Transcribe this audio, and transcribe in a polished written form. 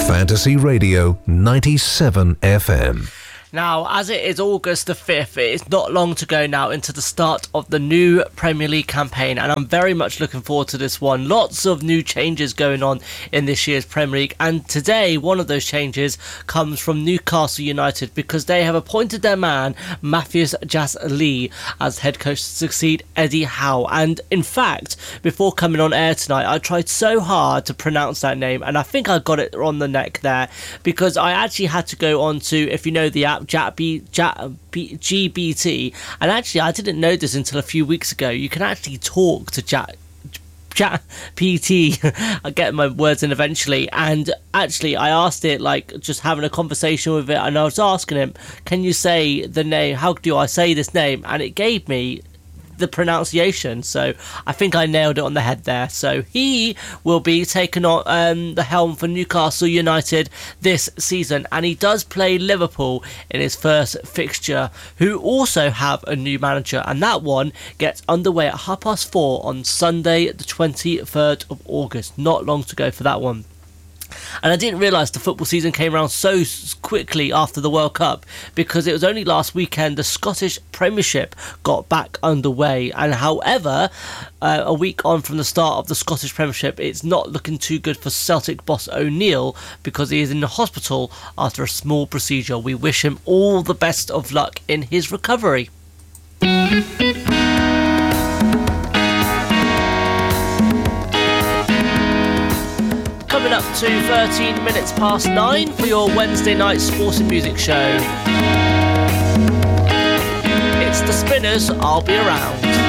Fantasy Radio 97 FM. Now, as it is August the 5th, it is not long to go now into the start of the new Premier League campaign, and I'm very much looking forward to this one. Lots of new changes going on in this year's Premier League, and today one of those changes comes from Newcastle United, because they have appointed their man, Matthias Lee, as head coach to succeed Eddie Howe. And in fact, before coming on air tonight, I tried so hard to pronounce that name, and I think I got it on the neck there, because I actually had to go on to, if you know the app, GBT, and actually I didn't know this until a few weeks ago. You can actually talk to ChatGPT. I'll get my words in eventually, and actually I asked it, like, just having a conversation with it, and I was asking him, can you say the name, how do I say this name, and it gave me the pronunciation, so I think I nailed it on the head there. So he will be taking on the helm for Newcastle United this season, and he does play Liverpool in his first fixture, who also have a new manager, and that one gets underway at 4:30 on Sunday the 23rd of August. Not long to go for that one. And I didn't realise the football season came around so quickly after the World Cup, because it was only last weekend the Scottish Premiership got back underway. And however, a week on from the start of the Scottish Premiership, it's not looking too good for Celtic boss O'Neill, because he is in the hospital after a small procedure. We wish him all the best of luck in his recovery. Coming up to 13 minutes past 9 for your Wednesday night sports and music show. It's the Spinners, I'll Be Around.